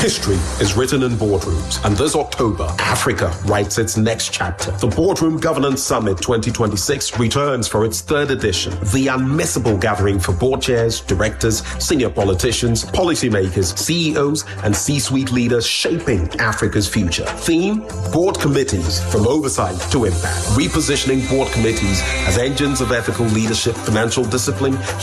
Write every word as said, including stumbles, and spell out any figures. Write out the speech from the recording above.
History is written in boardrooms, and this October, Africa writes its next chapter. The Boardroom Governance Summit twenty twenty-six returns for its third edition, the unmissable gathering for board chairs, directors, senior politicians, policymakers, C E Os, and C-suite leaders shaping Africa's future. Theme: Board Committees, from oversight to impact. Repositioning board committees as engines of ethical leadership, financial discipline,